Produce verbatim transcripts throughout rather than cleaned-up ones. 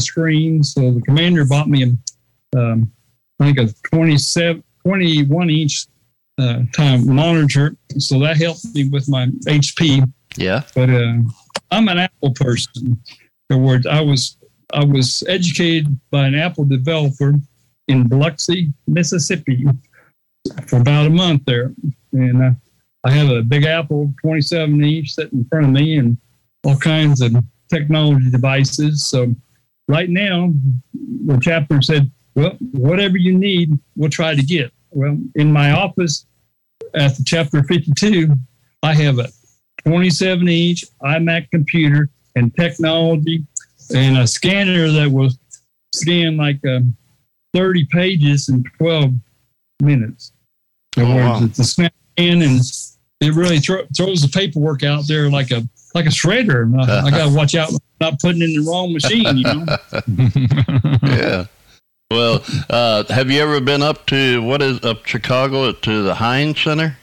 screen. So the commander bought me a, um, I think a twenty-seven, twenty-one inch uh, time monitor. So that helped me with my H P. Yeah. But uh, I'm an Apple person. In other words, I was I was educated by an Apple developer in Biloxi, Mississippi, for about a month there, and uh, I have a big Apple twenty-seven inch sitting in front of me, and all kinds of technology devices. So right now, the chaplain said, "Well, whatever you need, we'll try to get." Well, in my office at the Chapter fifty-two, I have a twenty-seven inch iMac computer and technology, and a scanner that will scan like um, thirty pages in twelve minutes. In other Oh, words, wow. it's a snap in, and it really thro- throws the paperwork out there like a like a shredder. I, I got to watch out not putting it in the wrong machine, you know. Yeah. Well, uh, have you ever been up to what is up Chicago to the Heinz Center?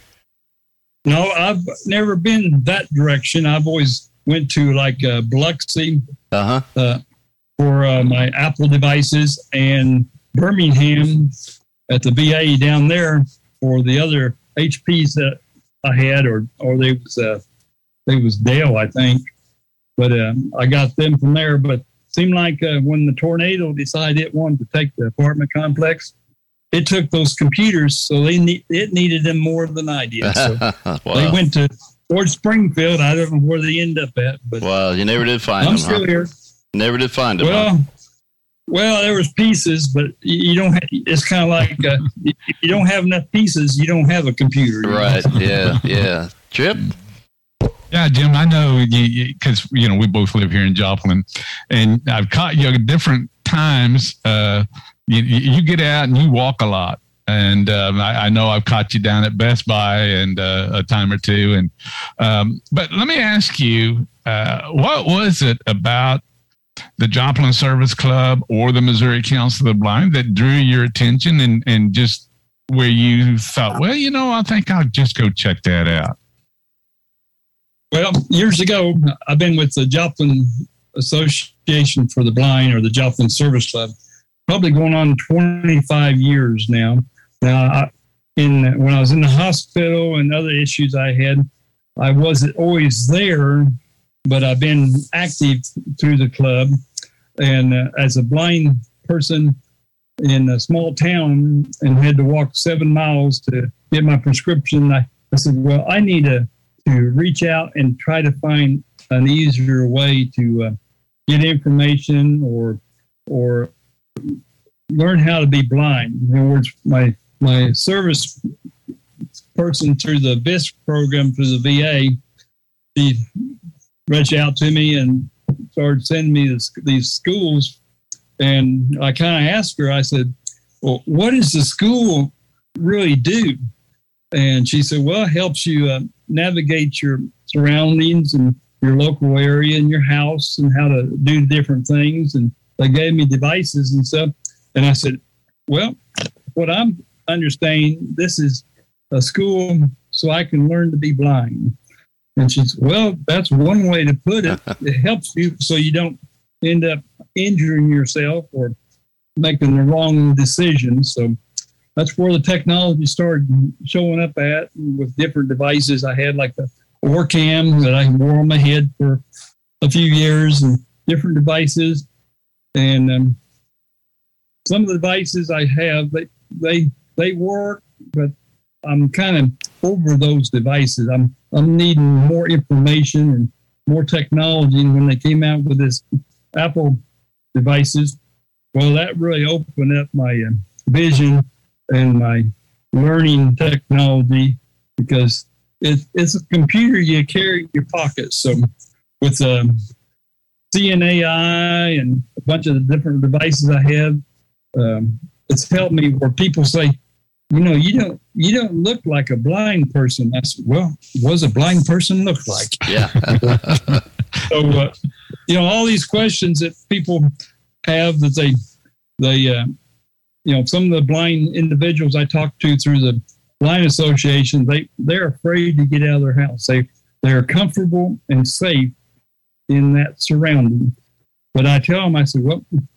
No, I've never been that direction. I've always went to like uh, Biloxi Uh-huh. uh, for uh, my Apple devices, and Birmingham at the V A down there for the other H Ps that I had, or or they was uh, they was Dell, I think. But uh, I got them from there. But it seemed like uh, when the tornado decided it wanted to take the apartment complex, it took those computers, so they ne- it needed them more than I did. So Wow. they went to towards Springfield. I don't know where they end up at, but Wow, you never did find I'm them, still huh? here. Never did find them, Well, huh? well, there was pieces, but you you don't. Ha- it's kind of like uh, if you don't have enough pieces, you don't have a computer. you know? Right, yeah, yeah. Chip? Yeah, Jim, I know you because you, you know we both live here in Joplin, and I've caught you at different times. Uh, you, you get out and you walk a lot, and um, I, I know I've caught you down at Best Buy and uh, a time or two. And um, but let me ask you, uh, what was it about the Joplin Service Club or the Missouri Council of the Blind that drew your attention, and and just where you thought, well, you know, I think I'll just go check that out? Well, years ago, I've been with the Joplin Association for the Blind, or the Joplin Service Club, probably going on twenty-five years now. Now, I, in when I was in the hospital and other issues I had, I wasn't always there, but I've been active through the club. And uh, as a blind person in a small town and had to walk seven miles to get my prescription, I, I said, well, I need to, to reach out and try to find an easier way to uh, get information or or learn how to be blind. In other words, my my service person through the V I S program through the V A, she reached out to me and started sending me this, these schools. And I kind of asked her, I said, well, what does the school really do? And she said, well, it helps you uh, navigate your surroundings and your local area and your house and how to do different things. And they gave me devices and stuff. And I said, well, what I'm understanding, this is a school so I can learn to be blind. And she said, well, that's one way to put it. It helps you so you don't end up injuring yourself or making the wrong decisions. So that's where the technology started showing up at, with different devices. I had like the Orcam that I wore on my head for a few years, and different devices. And um, some of the devices I have, they they they work, but I'm kind of over those devices. I'm I'm needing more information and more technology. And when they came out with this Apple devices, well, that really opened up my uh, vision and my learning technology, because it, it's a computer you carry in your pocket. So with um, C N A I and a bunch of the different devices I have, um, it's helped me where people say, you know, you don't you don't look like a blind person. I said, well, what does a blind person look like? Yeah. So, uh, you know, all these questions that people have that they, they, uh, you know, some of the blind individuals I talk to through the Blind Association, they, they're afraid to get out of their house. They, they're comfortable and safe in that surrounding. But I tell them, I said, well,